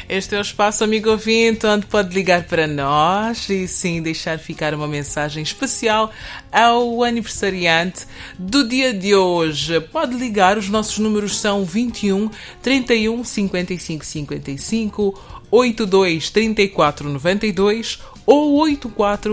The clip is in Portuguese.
Este é o espaço, amigo ouvinte, onde pode ligar para nós e sim deixar ficar uma mensagem especial ao aniversariante do dia de hoje. Pode ligar, os nossos números são 21 31 55 55, 82 34 92 ou 84